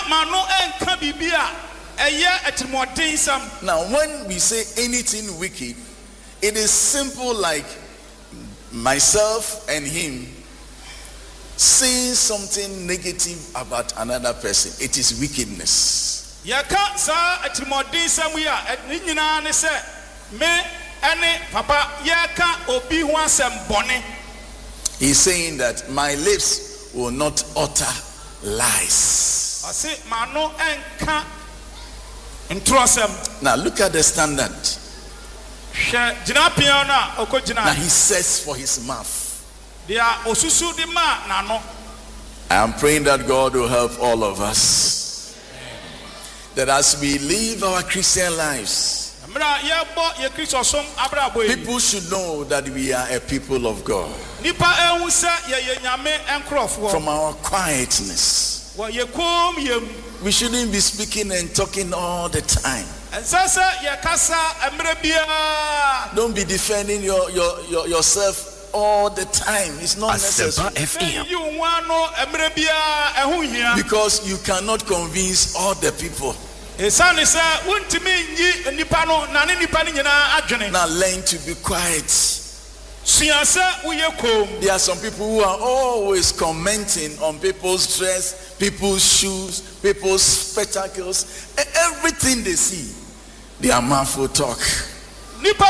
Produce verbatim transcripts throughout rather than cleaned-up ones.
Now, when we say anything wicked, it is simple like myself and him saying something negative about another person. It is wickedness. He's saying that my lips will not utter lies. Now look at the standard. Now he says for his mouth. I am praying that God will help all of us, that as we live our Christian lives, people should know that we are a people of God. From our quietness, we shouldn't be speaking and talking all the time. Don't be defending your, your, your yourself all the time. It's not necessary. Because you cannot convince all the people. Now learn to be quiet. There are some people who are always commenting on people's dress, people's shoes, people's spectacles, everything they see. Their mouth will talk. You see,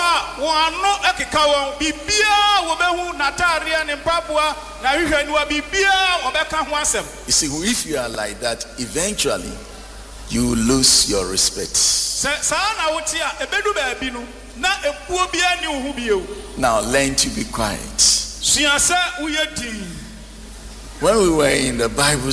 if you are like that, eventually you will lose your respect. Now learn to be quiet. When we were in the Bible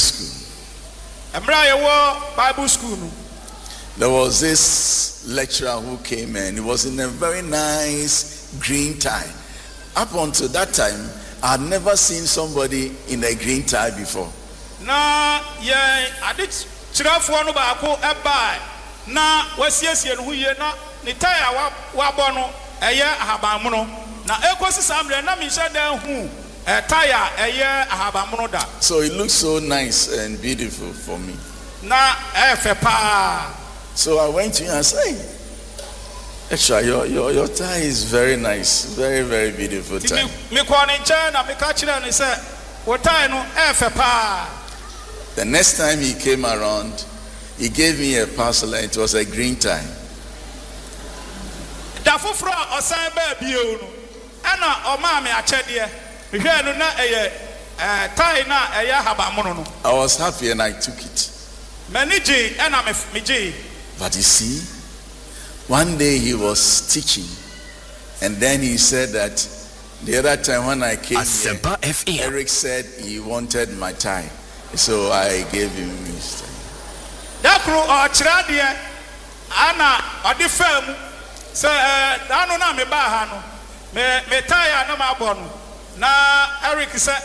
school, there was this lecturer who came in. He was in a very nice green tie. Up until that time, I had never seen somebody in a green tie before. Na yeah, I did chirafu no ba ko eba na wasiesie no huye na ni tie wa wa bono eye ahabanmono na ekosi samre na mi hye dan hu e tie eye ahabanmono da. So it looks so nice and beautiful for me. Na e fe pa. So I went to him and said, actually, your, your, your tie is very nice. Very, very beautiful tie. The next time he came around, he gave me a parcel and it was a green tie. I was happy and I took it. But you see, one day he was teaching, and then he said that the other time when I came here, Eric said he wanted my tie, so I gave him his tie. Eric said,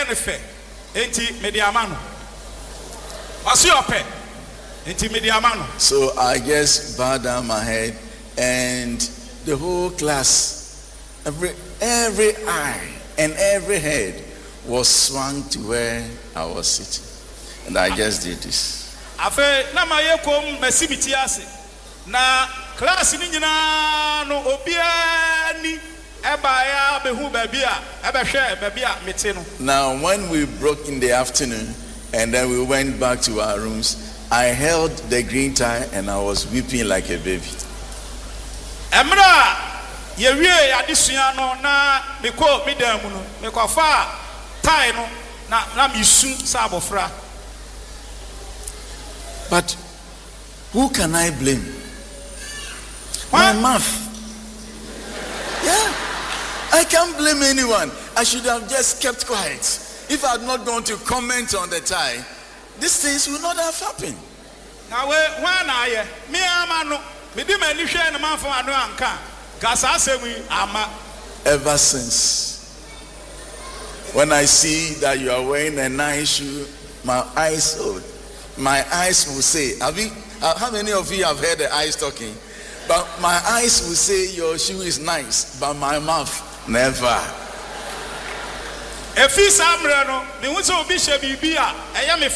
so I just bowed down my head, and the whole class, every every eye and every head was swung to where I was sitting, and I just did this. Now when we broke in the afternoon and then we went back to our rooms, I held the green tie and I was weeping like a baby. But who can I blame? My mouth. Yeah, I can't blame anyone. I should have just kept quiet. If I had not gone to comment on the tie, these things would not have happened. Now, when I me amano, me di me ni hwe na man fo anu anka. Gasa asemi ama. Ever since, when I see that you are wearing a nice shoe, my eyes, oh, my eyes will say, have you, uh, how many of you have heard the eyes talking? But my eyes will say your shoe is nice, but my mouth never. If he's amrano, me won't be shabby. I am a